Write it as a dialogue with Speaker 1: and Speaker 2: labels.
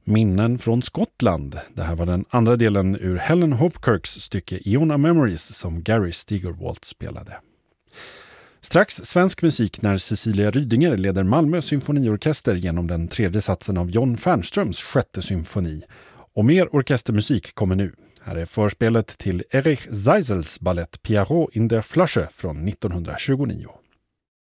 Speaker 1: Minnen från Skottland. Det här var den andra delen ur Helen Hopkirks stycke Iona Memories som Gary Stegerwalt spelade. Strax svensk musik när Cecilia Rydinger leder Malmö symfoniorkester genom den tredje satsen av John Fernströms sjätte symfoni. Och mer orkestermusik kommer nu. Här är förspelet till Erich Zeisels ballett Pierrot in der Flasche från 1929.